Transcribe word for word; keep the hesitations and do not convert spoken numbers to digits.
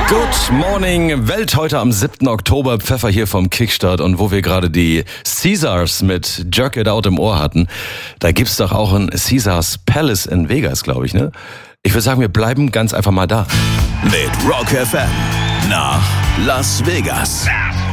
Good Morning Welt, heute am siebten Oktober, Pfeffer hier vom Kickstart. Und wo wir gerade die Caesars mit Jerk It Out im Ohr hatten, da gibt's doch auch ein Caesars Palace in Vegas, glaube ich, ne? Ich würde sagen, wir bleiben ganz einfach mal da. Mit Rock F M nach Las Vegas.